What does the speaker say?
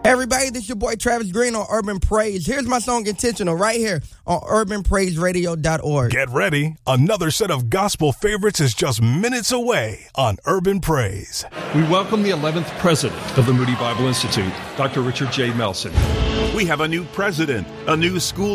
Everybody, this your boy Travis Green on Urban Praise. Here's my song Intentional right here on urbanpraiseradio.org. Get ready. Another set of gospel favorites is just minutes away on Urban Praise. We welcome the 11th president of the Moody Bible Institute, Dr. Richard J. Melson. We have a new president, a new school